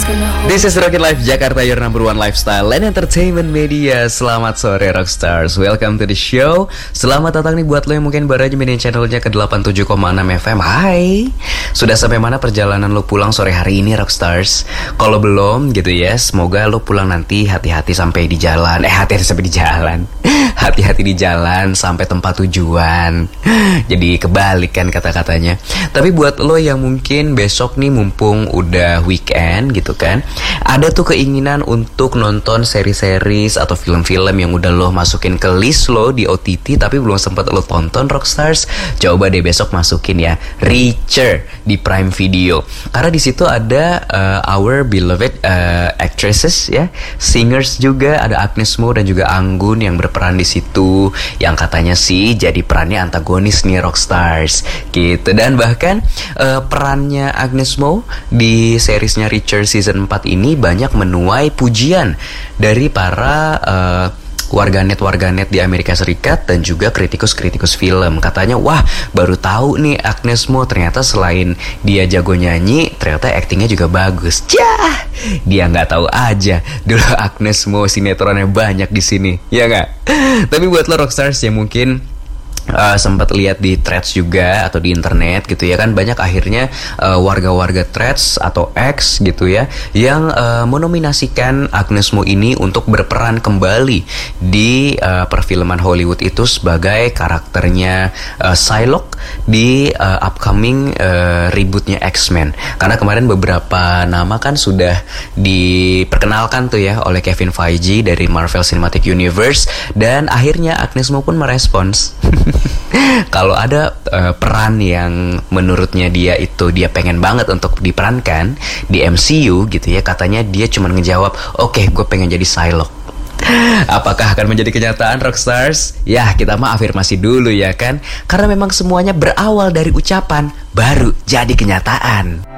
This is Rocket Life Jakarta, your number one lifestyle and entertainment media. Selamat sore Rockstars, welcome to the show. Selamat datang nih buat lo yang mungkin baru aja mainin channelnya ke 87,6 FM. Hai, sudah sampai mana perjalanan lo pulang sore hari ini Rockstars? Kalau belum gitu ya, semoga lo pulang nanti hati-hati sampai di jalan. Hati-hati sampai di jalan. Hati-hati di jalan sampai tempat tujuan. Jadi kebalik kan kata-katanya. Tapi buat lo yang mungkin besok nih mumpung udah weekend gitu kan, ada tuh keinginan untuk nonton seri-series atau film-film yang udah lo masukin ke list lo di OTT tapi belum sempat lo tonton Rockstars. Coba deh besok masukin ya Reacher di Prime Video, karena di situ ada our beloved actresses ya, singers juga, ada Agnes Mo dan juga Anggun yang berperan di situ, yang katanya sih jadi perannya antagonis nih Rockstars gitu. Dan bahkan perannya Agnes Mo di seriesnya Reacher season 4 ini banyak menuai pujian dari para warganet di Amerika Serikat dan juga kritikus film. Katanya, wah baru tahu nih Agnes Mo ternyata selain dia jago nyanyi, ternyata aktingnya juga bagus. Yah, dia nggak tahu aja dulu Agnes Mo sinetronnya banyak di sini, ya nggak? Tapi buat lo Rockstars yang mungkin sempat lihat di threads juga atau di internet gitu ya kan, banyak akhirnya warga-warga threads atau X gitu ya yang menominasikan Agnes Mo ini untuk berperan kembali di perfilman Hollywood itu sebagai karakternya Psylocke di upcoming rebootnya X-Men. Karena kemarin beberapa nama kan sudah diperkenalkan tuh ya oleh Kevin Feige dari Marvel Cinematic Universe, dan akhirnya Agnes Mo pun merespons kalau ada peran yang menurutnya dia pengen banget untuk diperankan di MCU gitu ya, katanya dia cuma ngejawab, oke, gue pengen jadi Psylocke. Apakah akan menjadi kenyataan Rockstars? Ya, kita mah afirmasi dulu ya kan, karena memang semuanya berawal dari ucapan baru jadi kenyataan.